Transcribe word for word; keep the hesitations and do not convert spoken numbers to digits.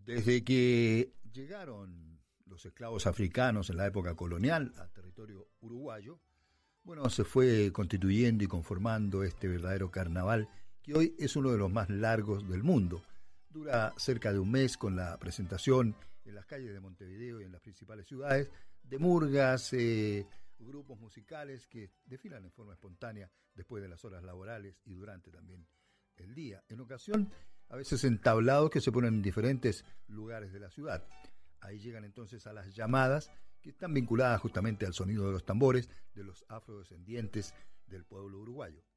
Desde que llegaron los esclavos africanos en la época colonial al territorio uruguayo, bueno, se fue constituyendo y conformando este verdadero carnaval que hoy es uno de los más largos del mundo. Dura cerca de un mes con la presentación en las calles de Montevideo y en las principales ciudades de murgas, eh, grupos musicales que desfilan en forma espontánea después de las horas laborales y durante también el día. En ocasión, a veces entablados que se ponen en diferentes lugares de la ciudad. Ahí llegan entonces a las llamadas que están vinculadas justamente al sonido de los tambores de los afrodescendientes del pueblo uruguayo.